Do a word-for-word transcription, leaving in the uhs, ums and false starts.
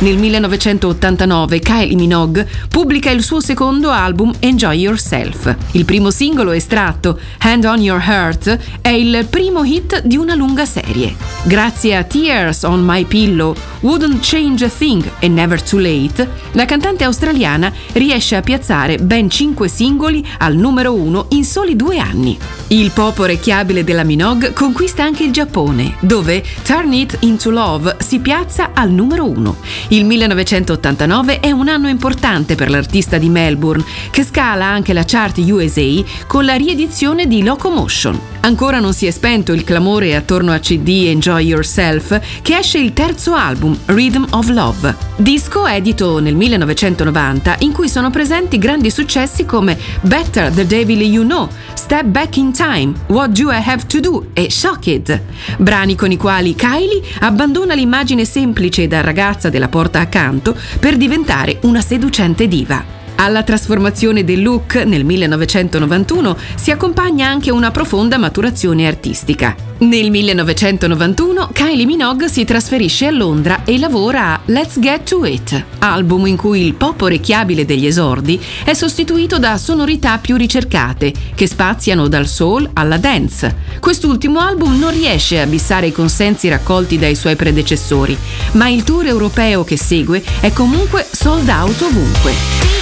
Nel millenovecentottantanove Kylie Minogue pubblica il suo secondo album Enjoy Yourself. Il primo singolo estratto, Hand on Your Heart, è il primo hit di una lunga serie. Grazie a Tears on My Pillow, Wouldn't Change a Thing e Never Too Late, la cantante australiana riesce a piazzare ben cinque singoli al numero uno in soli due anni. Il pop orecchiabile della Minogue conquista anche il Giappone, dove Turn It Into Love si piazza al numero uno. Il millenovecentottantanove è un anno importante per l'artista di Melbourne, che scala anche la chart U S A con la riedizione di Locomotion. Ancora non si è spento il clamore attorno a C D Enjoy Yourself, che esce il terzo album, Rhythm of Love. Disco edito nel millenovecentonovanta, in cui sono presenti grandi successi come Better the Devil You Know, Step Back in Time, What Do I Have to Do e Shocked, brani con i quali Kylie abbandona l'immagine semplice da ragazza della porta accanto per diventare una seducente diva. Alla trasformazione del look nel millenovecentonovantuno si accompagna anche una profonda maturazione artistica. Nel millenovecentonovantuno Kylie Minogue si trasferisce a Londra e lavora a Let's Get to It, album in cui il pop orecchiabile degli esordi è sostituito da sonorità più ricercate, che spaziano dal soul alla dance. Quest'ultimo album non riesce a bissare i consensi raccolti dai suoi predecessori, ma il tour europeo che segue è comunque sold out ovunque.